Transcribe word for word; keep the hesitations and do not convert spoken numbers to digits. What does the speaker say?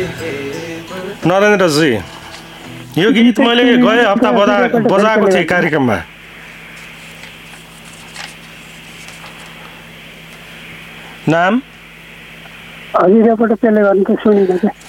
नरेन्द्रजी यो गीत मैले गए हप्ता बजा बजाएको थिएँ कार्यक्रममा। नाम हजुर, एकपल्ट प्ले गर्नु त सुनेको थिएँ।